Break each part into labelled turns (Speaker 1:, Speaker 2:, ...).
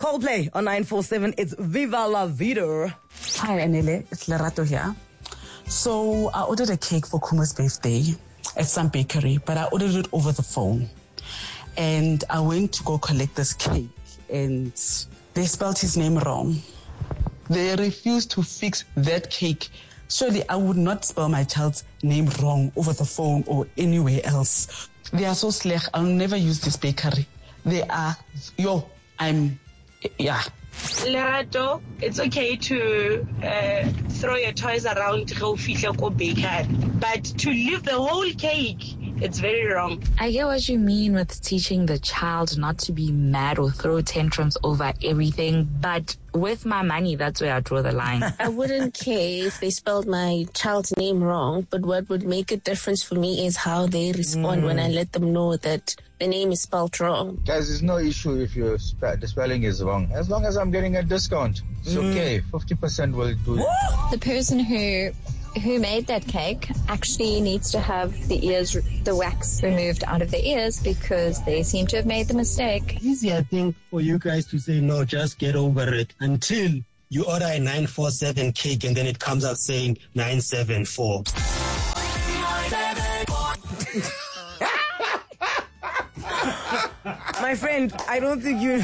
Speaker 1: Coldplay on 947. It's Viva La Vida.
Speaker 2: Hi, Anele. It's Lerato here. So I ordered a cake for Kuma's birthday at some bakery, but I ordered it over the phone. And I went to go collect this cake, and they spelled his name wrong. They refused to fix that cake. Surely I would not spell my child's name wrong over the phone or anywhere else. They are so slack. I'll never use this bakery. They are,
Speaker 3: Lerato, it's okay to throw your toys around to go bakery, but to leave the whole cake, it's very wrong.
Speaker 4: I get what you mean with teaching the child not to be mad or throw tantrums over everything, but with my money, that's where I draw the line.
Speaker 5: I wouldn't care if they spelled my child's name wrong, but what would make a difference for me is how they respond when I let them know that the name is spelled wrong.
Speaker 6: Guys, there's no issue if the spelling is wrong. As long as I'm getting a discount, it's okay. 50% will do it.
Speaker 7: The person who made that cake actually needs to have the wax removed out of the ears because they seem to have made the mistake.
Speaker 8: Easy, I think, for you guys to say, no, just get over it until you order a 947 cake and then it comes out saying 974.
Speaker 1: My friend, I don't think you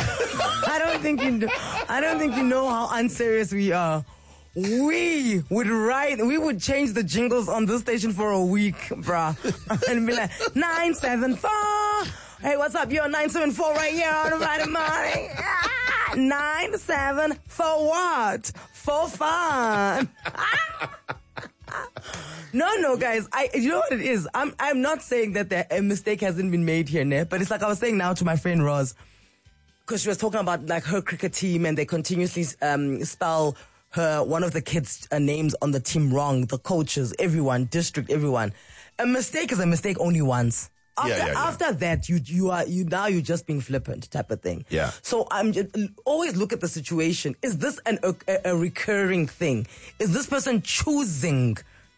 Speaker 1: know how unserious we are. We would change the jingles on this station for a week, bruh. And be like, 974. Hey, what's up? You're 974 right here on a Friday morning. 97 for what? For fun. No, guys. You know what it is? I'm not saying that a mistake hasn't been made here, ne? But it's like I was saying now to my friend Roz, because she was talking about like her cricket team and they continuously spell one of the kids' names on the team wrong, the coaches, everyone, district, everyone. A mistake is a mistake only once. After that, you're just being flippant type of thing.
Speaker 9: Yeah.
Speaker 1: So I'm just always look at the situation. Is this a recurring thing? Is this person choosing,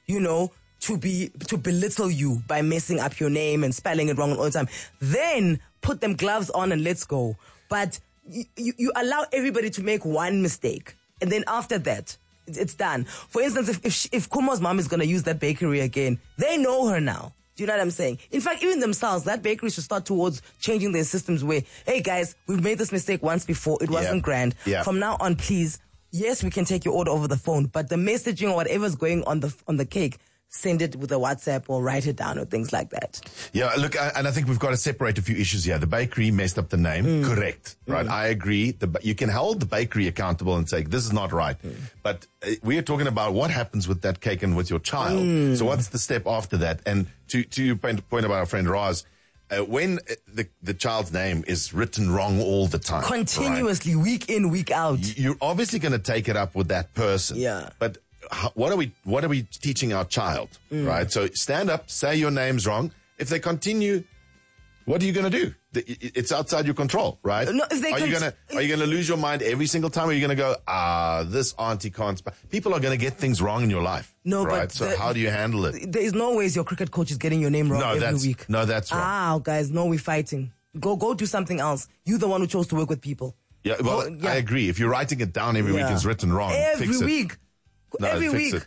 Speaker 1: to belittle you by messing up your name and spelling it wrong all the time? Then put them gloves on and let's go. But you allow everybody to make one mistake. And then after that, it's done. For instance, if Kumo's mom is going to use that bakery again, they know her now. Do you know what I'm saying? In fact, even themselves, that bakery should start towards changing their systems where, hey guys, we've made this mistake once before. It wasn't grand.
Speaker 9: Yeah.
Speaker 1: From now on, please, yes, we can take your order over the phone, but the messaging or whatever's going on the cake, send it with a WhatsApp or write it down or things like that.
Speaker 9: Yeah, look, and I think we've got to separate a few issues here. The bakery messed up the name, correct, right? I agree. You can hold the bakery accountable and say, this is not right. But we are talking about what happens with that cake and with your child. So what's the step after that? And to your point about our friend Roz, when the child's name is written wrong all the time.
Speaker 1: Continuously, right? Week in, week out.
Speaker 9: You're obviously going to take it up with that person.
Speaker 1: Yeah.
Speaker 9: But what are we teaching our child, right? So stand up, say your name's wrong. If they continue, what are you going to do? It's outside your control, right?
Speaker 1: No, if they
Speaker 9: are you going to lose your mind every single time? Or are you going to go, this auntie can't spell? People are going to get things wrong in your life.
Speaker 1: No,
Speaker 9: right?
Speaker 1: but
Speaker 9: So how do you handle it?
Speaker 1: There is no ways your cricket coach is getting your name wrong every week.
Speaker 9: No, that's wrong.
Speaker 1: Guys, no, we're fighting. Go do something else. You're the one who chose to work with people.
Speaker 9: Yeah, well, I agree. If you're writing it down every week, it's written wrong. Fix it.
Speaker 1: Week.
Speaker 9: No,
Speaker 1: every
Speaker 9: fix
Speaker 1: week.
Speaker 9: it.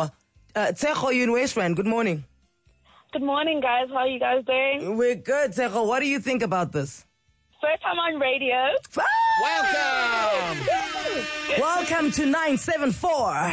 Speaker 1: Tsecho, you're in Westland. Good morning.
Speaker 3: Good morning, guys. How are you guys doing?
Speaker 1: We're good, Tsecho. What do you think about this?
Speaker 3: First time on radio.
Speaker 9: Welcome!
Speaker 1: Welcome to 974.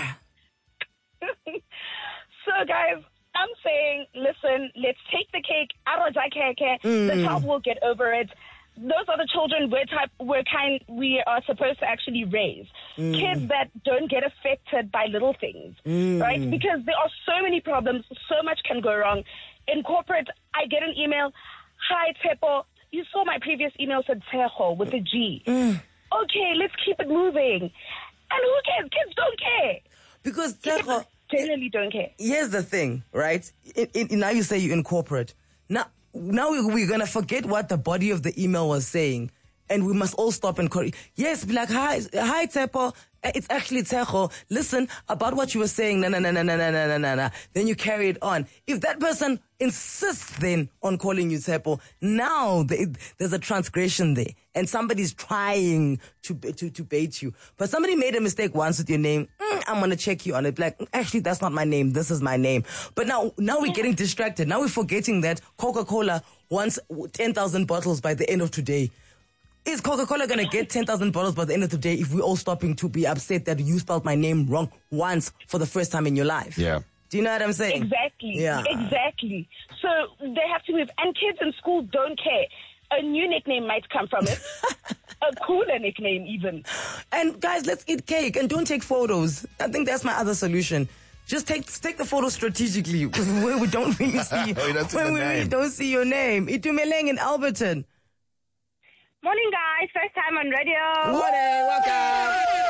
Speaker 3: So, guys, I'm saying, listen, let's take the cake. The child will get over it. Those are the children we are supposed to actually raise. Kids that don't get affected by little things, right? Because there are so many problems, so much can go wrong. In corporate, I get an email, hi, Tepo, you saw my previous email said Teho with a G. Okay, let's keep it moving. And who cares? Kids don't care.
Speaker 1: Because Teho
Speaker 3: generally don't care.
Speaker 1: Here's the thing, right? Now you say you in corporate. Now we're going to forget what the body of the email was saying and we must all stop and call. Yes, be like, hi Tsepo. It's actually Tsecho. Listen, about what you were saying, no. Then you carry it on. If that person insists then on calling you Tsepo, now there's a transgression there. And somebody's trying to bait you. But somebody made a mistake once with your name. I'm going to check you on it. Like, actually, that's not my name. This is my name. But now we're getting distracted. Now we're forgetting that Coca-Cola wants 10,000 bottles by the end of today. Is Coca-Cola going to get 10,000 bottles by the end of the day if we're all stopping to be upset that you spelled my name wrong once for the first time in your life?
Speaker 9: Yeah.
Speaker 1: Do you know what I'm saying?
Speaker 3: Exactly.
Speaker 1: Yeah.
Speaker 3: Exactly. So they have to move. And kids in school don't care. A new nickname might come from it. A cooler nickname even.
Speaker 1: And guys, let's eat cake and don't take photos. I think that's my other solution. Just take the photo strategically where we don't really see really don't see your name. Itumeleng in Alberton.
Speaker 3: Morning, guys. First time on radio.
Speaker 1: Morning, welcome.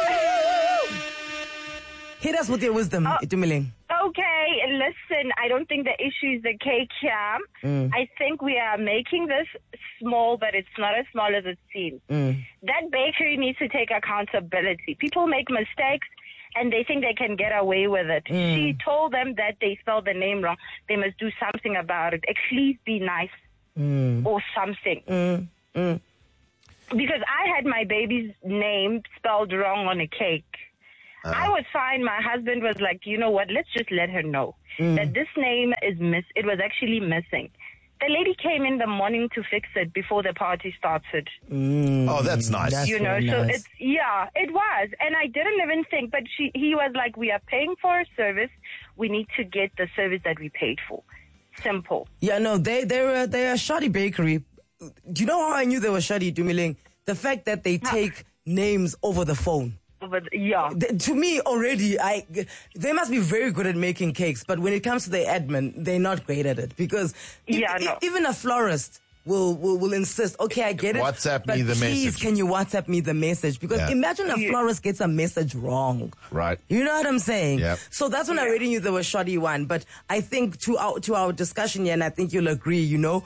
Speaker 1: Hit us with your wisdom, Itumeleng.
Speaker 3: Okay, listen, I don't think the issue is the cake here. I think we are making this small, but it's not as small as it seems. That bakery needs to take accountability. People make mistakes, and they think they can get away with it. She told them that they spelled the name wrong. They must do something about it. At least be nice or something. Because I had my baby's name spelled wrong on a cake. I was fine. My husband was like, you know what, let's just let her know that this name is it was actually missing. The lady came in the morning to fix it before the party started.
Speaker 9: Oh, that's nice.
Speaker 1: That's
Speaker 3: you know,
Speaker 1: very
Speaker 3: so
Speaker 1: nice.
Speaker 3: it was. And I didn't even think, but he was like, we are paying for a service. We need to get the service that we paid for. Simple.
Speaker 1: Yeah, no, they're a shoddy bakery. Do you know how I knew they were shoddy, Itumeleng? The fact that they take names over the phone. To me already, they must be very good at making cakes, but when it comes to the admin, they're not great at it because even a florist will insist, okay, I get it.
Speaker 9: WhatsApp
Speaker 1: but
Speaker 9: me the
Speaker 1: please,
Speaker 9: message.
Speaker 1: can you WhatsApp me the message? Because imagine a florist gets a message wrong.
Speaker 9: Right.
Speaker 1: You know what I'm saying?
Speaker 9: Yep.
Speaker 1: So that's when I already knew there was shoddy one. But I think to our discussion here, and I think you'll agree, you know,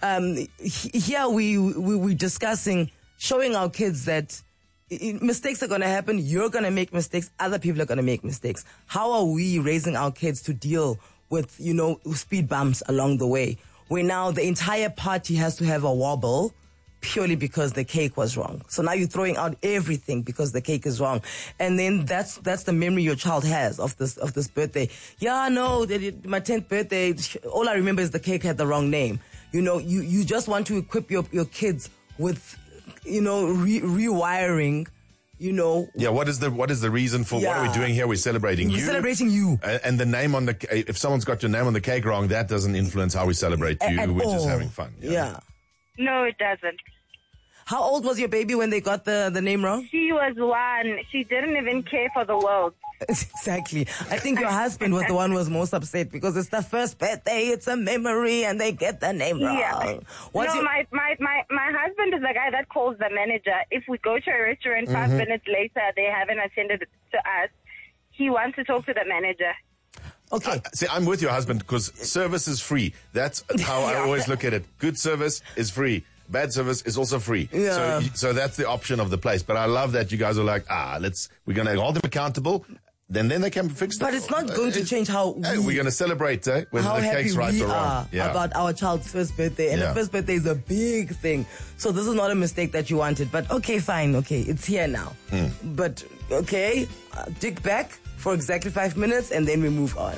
Speaker 1: here we're discussing, showing our kids that mistakes are going to happen. You're going to make mistakes. Other people are going to make mistakes. How are we raising our kids to deal with, you know, speed bumps along the way? Where now the entire party has to have a wobble purely because the cake was wrong. So now you're throwing out everything because the cake is wrong. And then that's the memory your child has of this birthday. Yeah, no, my 10th birthday, all I remember is the cake had the wrong name. You know, you just want to equip your kids with, you know, rewiring, you know.
Speaker 9: Yeah, what is the reason for what are we doing here? We're celebrating you.
Speaker 1: We're celebrating you.
Speaker 9: And the name on if someone's got your name on the cake wrong, that doesn't influence how we celebrate you. We're just having fun.
Speaker 1: Yeah.
Speaker 3: No, it doesn't.
Speaker 1: How old was your baby when they got the name wrong?
Speaker 3: She was 1. She didn't even care for the world.
Speaker 1: Exactly. I think your husband was the one who was most upset because it's the first birthday, it's a memory, and they get the name wrong.
Speaker 3: Yeah. My husband is the guy that calls the manager. If we go to a restaurant 5 minutes later, they haven't attended to us. He wants to talk to the manager.
Speaker 1: Okay.
Speaker 9: See, I'm with your husband because service is free. That's how I always look at it. Good service is free. Bad service is also free.
Speaker 1: Yeah.
Speaker 9: So that's the option of the place. But I love that you guys are like, we're going to hold them accountable. Then they can fix that.
Speaker 1: But it's not going to change how
Speaker 9: we're going to celebrate whether
Speaker 1: how
Speaker 9: the cake's right or wrong.
Speaker 1: About our child's first birthday. And the first birthday is a big thing. So this is not a mistake that you wanted. But okay, fine. Okay, it's here now. But okay, dig back for exactly 5 minutes and then we move on.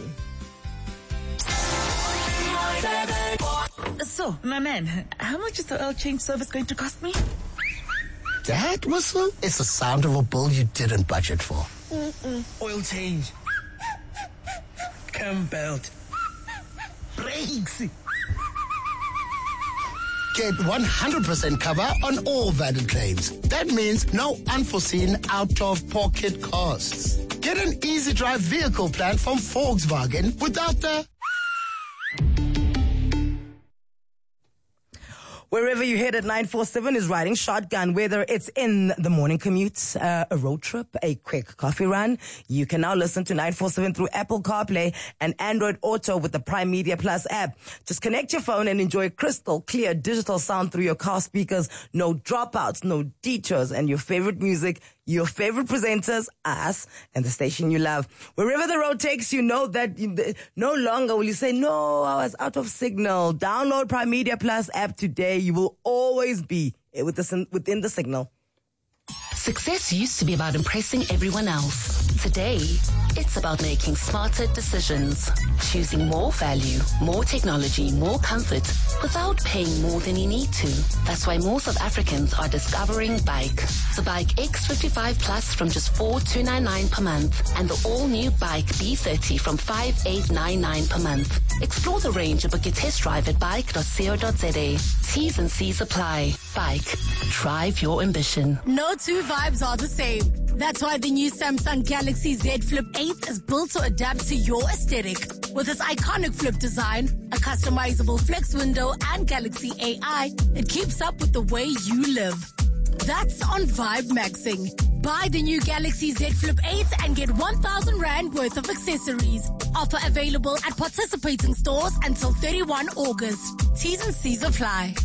Speaker 10: So, my man, how much is the oil change service going to cost me?
Speaker 11: That whistle is the sound of a bill you didn't budget for.
Speaker 12: Oil change. Cam belt. Brakes.
Speaker 11: Get 100% cover on all valid claims. That means no unforeseen out-of-pocket costs. Get an easy drive vehicle plan from Volkswagen without the...
Speaker 1: Wherever you head at 947 is riding shotgun, whether it's in the morning commute, a road trip, a quick coffee run. You can now listen to 947 through Apple CarPlay and Android Auto with the Prime Media Plus app. Just connect your phone and enjoy crystal clear digital sound through your car speakers. No dropouts, no detours, and your favorite music, your favorite presenters, us, and the station you love. Wherever the road takes you, know that no longer will you say, no, I was out of signal. Download Prime Media Plus app today. You will always be within the signal.
Speaker 13: Success used to be about impressing everyone else. Today, it's about making smarter decisions, choosing more value, more technology, more comfort, without paying more than you need to. That's why more South Africans are discovering Bike. The Bike X55 Plus from just $4,299 per month, and the all-new Bike B30 from $5,899 per month. Explore the range and book your test drive at bike.co.za. T's and C's apply. Bike. Drive your ambition.
Speaker 14: No two vibes are the same. That's why the new Samsung Galaxy Z Flip 8 is built to adapt to your aesthetic. With its iconic flip design, a customizable flex window, and Galaxy AI, it keeps up with the way you live. That's on Vibe Maxing. Buy the new Galaxy Z Flip 8 and get 1,000 Rand worth of accessories. Offer available at participating stores until 31 August. T's and C's apply.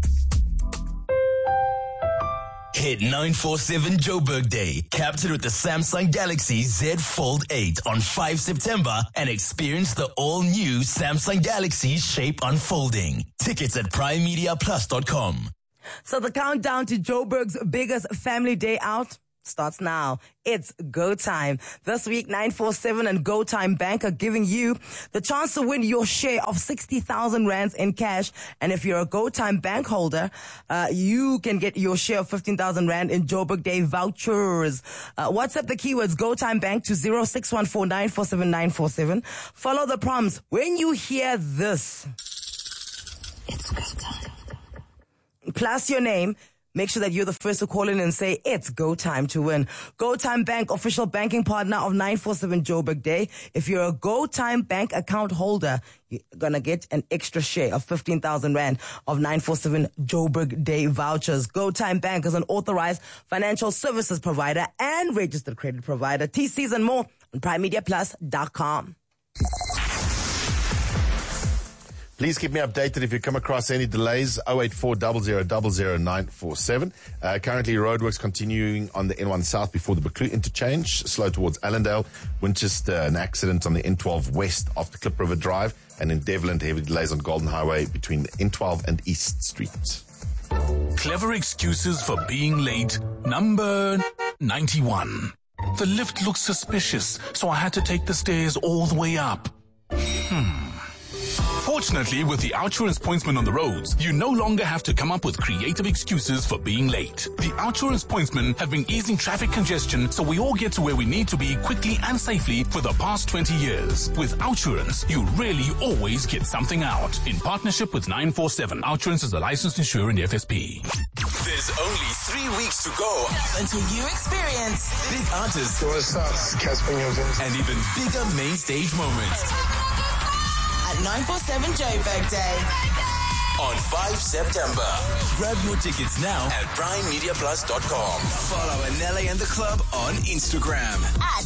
Speaker 15: Hit 947 Joburg Day, captured with the Samsung Galaxy Z Fold 8 on 5 September and experience the all-new Samsung Galaxy Shape Unfolding. Tickets at primemediaplus.com.
Speaker 1: So the countdown to Joburg's biggest family day out starts now. It's go time. This week, 947 and Go Time Bank are giving you the chance to win your share of 60,000 rands in cash. And if you're a Go Time Bank holder, you can get your share of 15,000 rand in Joburg Day vouchers. WhatsApp the keywords Go Time Bank to 0614947947. Follow the prompts. When you hear this, it's go time. Plus your name. Make sure that you're the first to call in and say, it's go time to win. Go Time Bank, official banking partner of 947 Joburg Day. If you're a Go Time Bank account holder, you're going to get an extra share of 15,000 Rand of 947 Joburg Day vouchers. Go Time Bank is an authorized financial services provider and registered credit provider. TCs and more on primemediaplus.com.
Speaker 9: Please keep me updated if you come across any delays. 08400000947. Currently, roadworks continuing on the N1 South before the Buccleuch interchange. Slow towards Allendale. Winchester, an accident on the N12 West after Klip River Drive. And in Devlin, heavy delays on Golden Highway between the N12 and East Street.
Speaker 16: Clever excuses for being late. Number 91. The lift looks suspicious, so I had to take the stairs all the way up. Fortunately, with the Outsurance Pointsman on the roads, you no longer have to come up with creative excuses for being late. The Outsurance Pointsmen have been easing traffic congestion so we all get to where we need to be quickly and safely for the past 20 years. With Outsurance, you really always get something out. In partnership with 947, Outsurance is a licensed insurer in the FSP.
Speaker 15: There's only 3 weeks to go until you experience big artists.
Speaker 17: What's up? Casper Newton.
Speaker 15: And even bigger main stage moments.
Speaker 18: At 947 Joburg Day.
Speaker 15: On 5 September. Grab your tickets now at primemediaplus.com. Follow Anele and the club on Instagram.
Speaker 18: At